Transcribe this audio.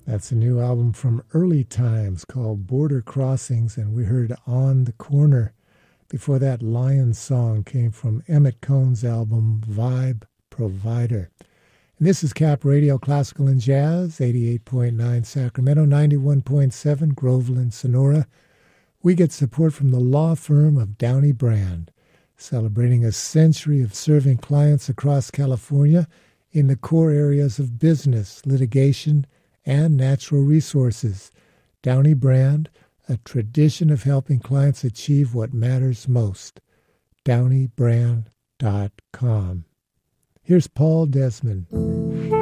That's a new album from Early Times called Border Crossings, and we heard On the Corner. Before that, Lion Song came from Emmett Cohn's album Vibe Provider. And this is Cap Radio Classical and Jazz, 88.9 Sacramento, 91.7 Groveland, Sonora. We get support from the law firm of Downey Brand, celebrating a century of serving clients across California in the core areas of business, litigation, and natural resources. Downey Brand, a tradition of helping clients achieve what matters most. DowneyBrand.com. Here's Paul Desmond.